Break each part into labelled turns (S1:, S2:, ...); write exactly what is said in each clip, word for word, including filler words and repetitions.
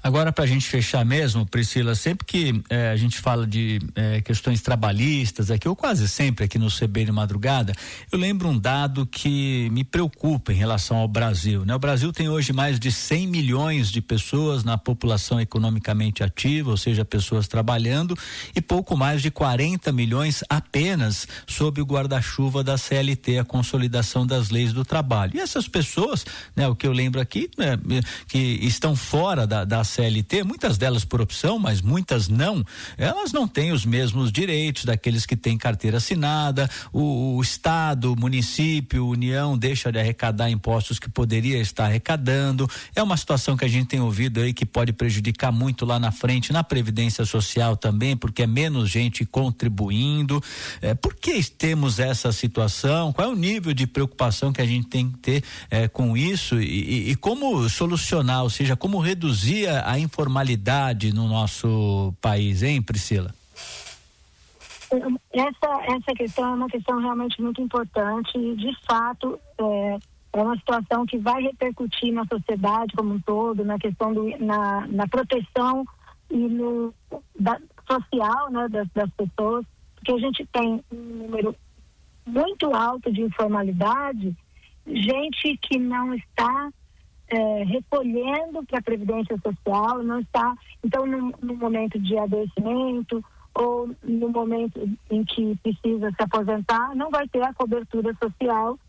S1: Agora, para a gente fechar mesmo, Priscila, sempre que eh, a gente fala de eh, questões trabalhistas aqui, ou quase sempre aqui no C B N Madrugada, eu lembro um dado que me preocupa em relação ao Brasil, né? O Brasil tem hoje mais de cem milhões de pessoas na população economicamente ativa, ou seja, pessoas trabalhando, e pouco mais de quarenta milhões apenas sob o guarda-chuva da C L T, a Consolidação das Leis do Trabalho. E essas pessoas, né, o que eu lembro aqui, né, que estão fora da, da C L T, muitas delas por opção, mas muitas não, elas não têm os mesmos direitos daqueles que têm carteira assinada, o, o Estado, o município, a União deixa de arrecadar impostos que poderia estar arrecadando. É uma situação que a gente tem ouvido aí que pode prejudicar muito lá na frente, na Previdência Social também, porque é menos gente contribuindo. É, por que temos essa situação? Qual é o nível de preocupação que a gente tem que ter é, com isso e, e, e como solucionar, ou seja, como reduzir a a informalidade no nosso país, hein, Priscila?
S2: Essa, essa questão é uma questão realmente muito importante e, de fato, é, é uma situação que vai repercutir na sociedade como um todo, na questão do, na, na proteção e no da, social, né, das, das pessoas, porque a gente tem um número muito alto de informalidade, gente que não está É, recolhendo para a Previdência Social, não está, então no, no momento de adoecimento ou no momento em que precisa se aposentar, não vai ter a cobertura social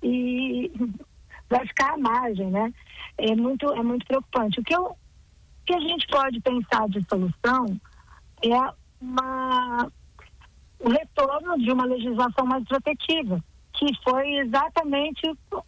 S2: e vai ficar à margem, né? É muito, é muito preocupante. O que, eu, o que a gente pode pensar de solução é uma, o retorno de uma legislação mais protetiva, que foi exatamente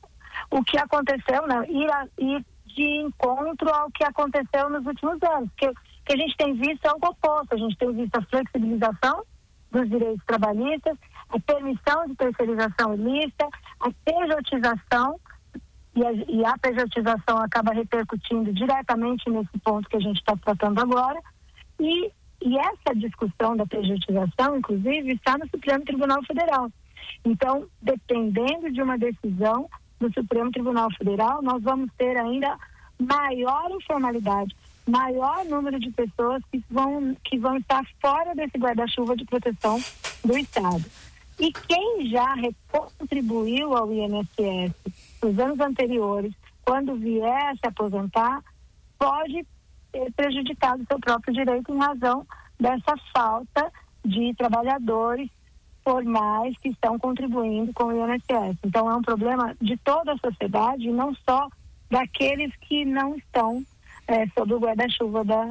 S2: o que aconteceu, né? Ir, a, ir de encontro ao que aconteceu nos últimos anos. Porque o que a gente tem visto é o oposto. A gente tem visto a flexibilização dos direitos trabalhistas, a permissão de terceirização ilícita, a pejotização, e a, e a pejotização acaba repercutindo diretamente nesse ponto que a gente está tratando agora. E, e essa discussão da pejotização, inclusive, está no Supremo Tribunal Federal. Então, dependendo de uma decisão do Supremo Tribunal Federal, nós vamos ter ainda maior informalidade, maior número de pessoas que vão, que vão estar fora desse guarda-chuva de proteção do Estado. E quem já contribuiu ao I N S S nos anos anteriores, quando vier se aposentar, pode ter prejudicado seu próprio direito em razão dessa falta de trabalhadores formais que estão contribuindo com o I N S S. Então é um problema de toda a sociedade e não só daqueles que não estão é, sob o guarda-chuva da,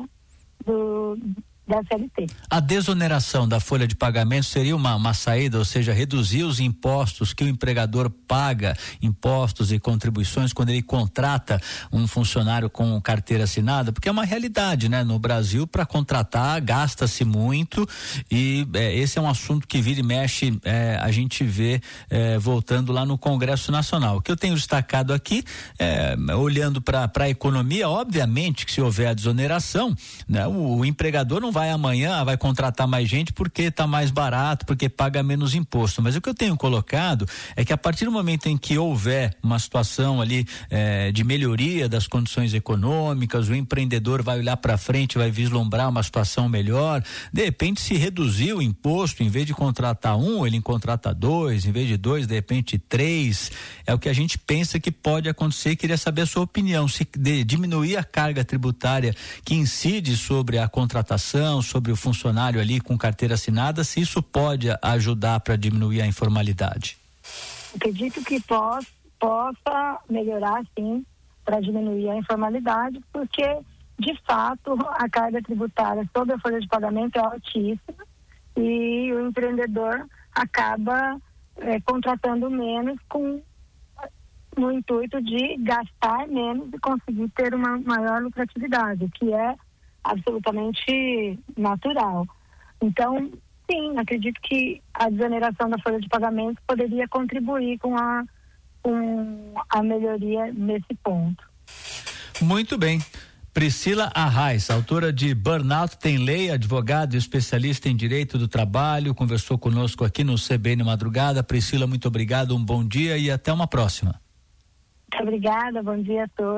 S2: do, da C L T.
S1: A desoneração da folha de pagamento seria uma, uma saída, ou seja, reduzir os impostos que o empregador paga, impostos e contribuições quando ele contrata um funcionário com carteira assinada, porque é uma realidade, né? No Brasil, para contratar, gasta-se muito e é, esse é um assunto que vira e mexe, é, a gente vê é, voltando lá no Congresso Nacional. O que eu tenho destacado aqui, é, olhando para a economia, obviamente que se houver a desoneração, né, o, o empregador não vai amanhã, vai contratar mais gente porque está mais barato, porque paga menos imposto. Mas o que eu tenho colocado é que a partir do momento em que houver uma situação ali eh, de melhoria das condições econômicas, o empreendedor vai olhar para frente, vai vislumbrar uma situação melhor, de repente se reduzir o imposto, em vez de contratar um, ele contrata dois, em vez de dois, de repente três, é o que a gente pensa que pode acontecer. Queria saber a sua opinião, se de, diminuir a carga tributária que incide sobre a contratação, sobre o funcionário ali com carteira assinada, se isso pode ajudar para diminuir a informalidade.
S2: Acredito que possa, possa melhorar, sim, para diminuir a informalidade, porque, de fato, a carga tributária sobre a folha de pagamento é altíssima e o empreendedor acaba é, contratando menos com no intuito de gastar menos e conseguir ter uma maior lucratividade, que é absolutamente natural. Então, sim, acredito que a desoneração da folha de pagamento poderia contribuir com a, com a melhoria nesse ponto.
S1: Muito bem. Priscila Arraes, autora de Burnout Tem Lei, advogada e especialista em direito do trabalho, conversou conosco aqui no C B N Madrugada. Priscila, muito obrigado, um bom dia e até uma próxima.
S2: Muito obrigada, bom dia a todos.